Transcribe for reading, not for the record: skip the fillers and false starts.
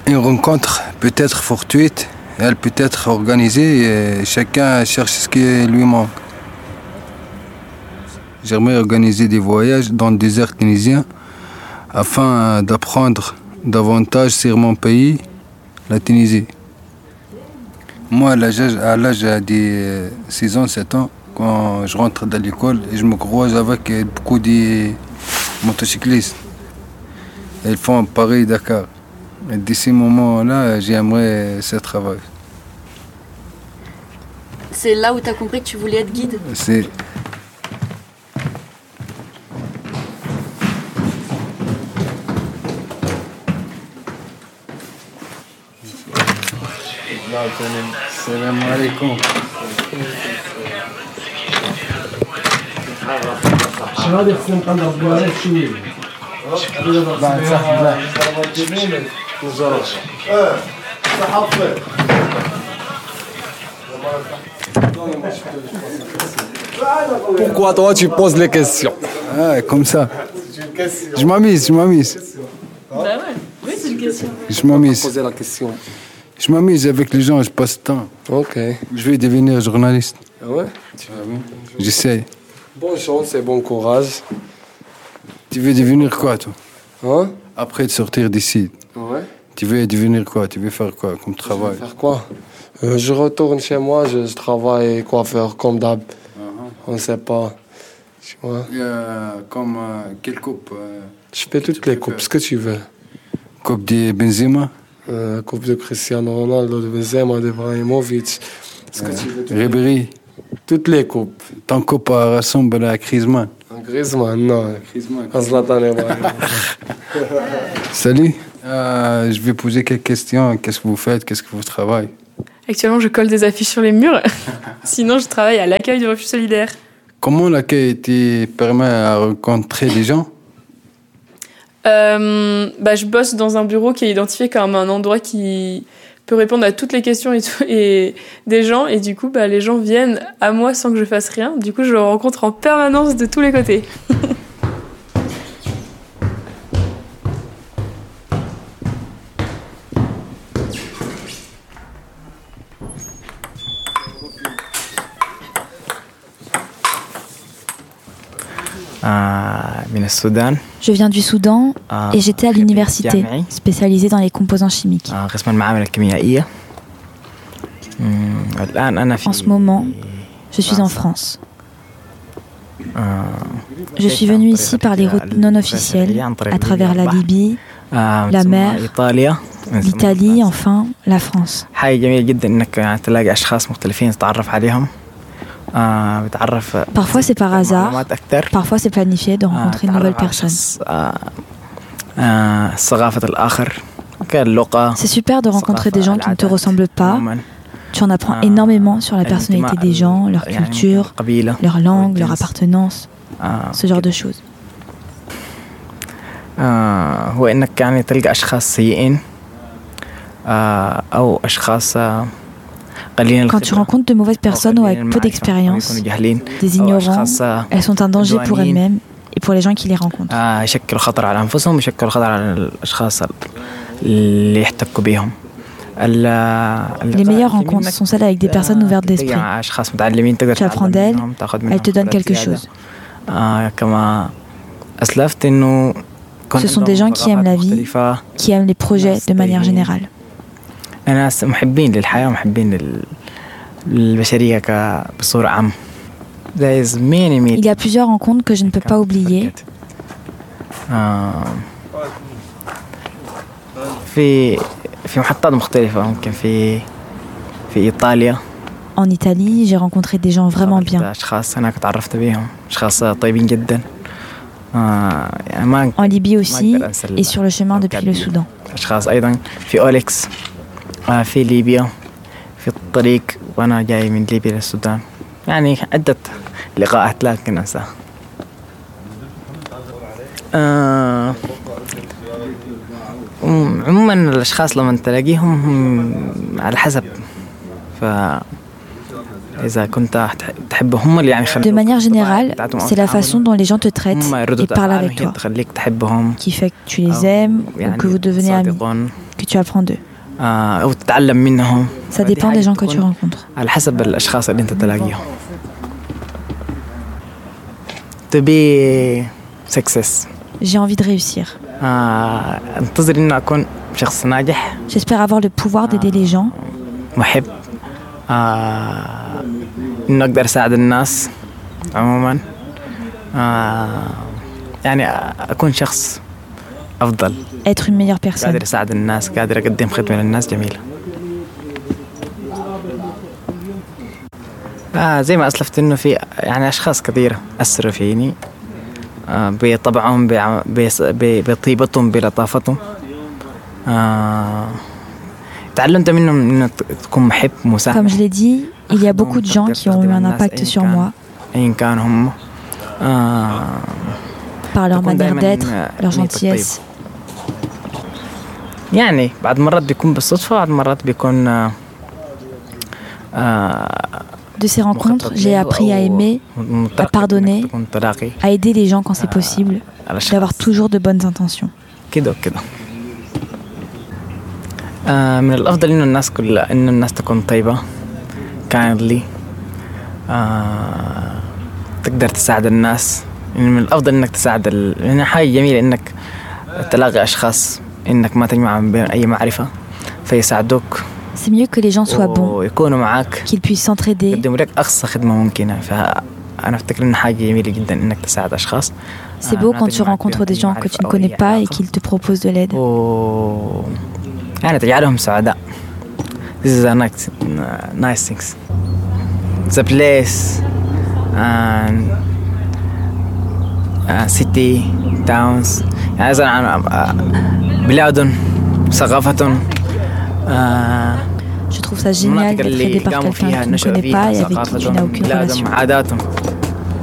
Une rencontre peut être fortuite, elle peut être organisée et chacun cherche ce qui lui manque. J'aimerais organiser des voyages dans le désert tunisien afin d'apprendre davantage sur mon pays, la Tunisie. Moi, à l'âge de 6 ans, 7 ans, quand je rentre dans l'école, je me croise avec beaucoup de motocyclistes. Ils font Paris-Dakar. Et de ces moments-là, j'aimerais ce travail. C'est là où tu as compris que tu voulais être guide? C'est... Salam alaikum. Pourquoi toi tu poses les questions? Ah, comme ça. C'est une question. Je m'amuse. Bah ouais, oui, c'est une question. Je m'amuse. Poser la question. Je m'amuse avec les gens, je passe le temps. Ok. Je vais devenir journaliste. Ah ouais? J'essaie. Bonne chance et bon courage. Tu veux devenir quoi, toi? Hein? Après de sortir d'ici, Ouais. tu veux devenir quoi? Tu veux faire quoi comme travail? Faire quoi? Je retourne chez moi, je travaille coiffeur comme d'hab. On ne sait pas. Tu vois? Comme quelle coupe? Je fais toutes les coupes, ce que tu veux. Coupe de Benzema? Coupe de Cristiano Ronaldo, de Benzema, de Ibrahimovic. Ce que tu veux. Ribéry? Toutes les coupes. Ton coupe ressemble à Griezmann. Griezmann, non. Griezmann. Zlatan Ibrahimovic. Salut. Je vais poser quelques questions. Qu'est-ce que vous faites? Qu'est-ce que vous travaillez? Actuellement, je colle des affiches sur les murs. Sinon, je travaille à l'accueil du refuge solidaire. Comment l'accueil te permet à rencontrer des gens? Je bosse dans un bureau qui est identifié comme un endroit qui peut répondre à toutes les questions et des gens. Et du coup, les gens viennent à moi sans que je fasse rien. Du coup, je les rencontre en permanence de tous les côtés. Je viens du Soudan et j'étais à l'université, spécialisée dans les composants chimiques. En ce moment, je suis en France. Je suis venue ici par les routes non officielles, à travers la Libye, la mer, l'Italie, enfin la France. Parfois c'est par hasard, parfois c'est planifié de rencontrer une nouvelle personne. C'est super de rencontrer des gens qui ne te ressemblent pas. Tu en apprends énormément sur la personnalité des gens, leur culture, leur langue, leur appartenance, ce genre de choses. Quand tu rencontres de mauvaises personnes ou avec peu d'expérience, des ignorants, elles sont un danger pour elles-mêmes et pour les gens qui les rencontrent. Les meilleures rencontres sont celles avec des personnes ouvertes d'esprit. Tu apprends d'elles, elles te donnent quelque chose. Ce sont des gens qui aiment la vie, qui aiment les projets de manière générale. Il y a plusieurs rencontres que je ne peux pas oublier. En Italie, j'ai rencontré des gens vraiment bien. En Libye aussi, et sur le chemin depuis le Soudan. في ليبيا في الطريق وأنا جاي من ليبيا للسودان يعني عدة لقاءات لكن أنساها عموما الأشخاص لما تلاقيهم هم على حسب إذا كنت تحبهم اللي يعني De manière générale, c'est la façon dont les gens te traitent et parlent avec toi qui fait que tu les aimes ou que vous devenez amis. que tu apprends d'eux. أو تتعلم منهم. Ça dépend des gens que tu rencontres. على حسب الأشخاص اللي أنت تلاقيهم. To be success. J'ai envie de réussir. أنتظر إنه أكون شخص ناجح. J'espère avoir le pouvoir d'aider les gens. محب. إنه أقدر أساعد الناس عموما. يعني أكون شخص أفضل. Être une meilleure personne. قادر أساعد الناس، قادر أقدم خدمة للناس جميلة. زي ما أسلفت إنه في يعني أشخاص كثيرة أثروا فيني بطبعهم، بطيبتهم، بلطافتهم. تعلمت منهم إنه تكون محب مساعد. Comme je l'ai dit, il y a beaucoup de gens qui ont eu un impact sur moi. أين كان هم. Par leur manière d'être, leur gentillesse. يعني بعض مرات بيكون بالصدفة، بعض مرات بيكون De ces rencontres, j'ai appris à aimer, à pardonner, à aider les gens quand c'est possible, d'avoir toujours de bonnes intentions. كده وكده. من الأفضل إنه الناس تكون طيبة، kindly، تقدر تساعد الناس. من الأفضل إنك تساعد لأن حاجة جميلة إنك تلاقي أشخاص إنك ما تجمع بين أي معرفة فيساعدوك. C'est mieux que les gens soient bons, qu'ils puissent s'entraider. C'est beau quand tu rencontres des gens que tu ne connais pas et qu'ils te proposent de l'aide. This is a nice things. The place and city, towns. بلاد ثقافة. Je trouve ça génial d'être aidé par quelqu'un que tu ne connais pas et avec qui tu n'as aucune relation.